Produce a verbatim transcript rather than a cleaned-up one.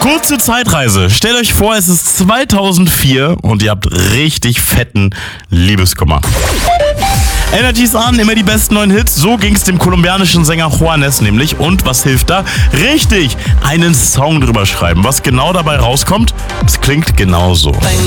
Kurze Zeitreise. Stellt euch vor, es ist zweitausendvier und ihr habt richtig fetten Liebeskummer. Energy's an, immer die besten neuen Hits. So ging's dem kolumbianischen Sänger Juanes nämlich. Und was hilft da? Richtig, einen Song drüber schreiben. Was genau dabei rauskommt, es klingt genauso. Tengo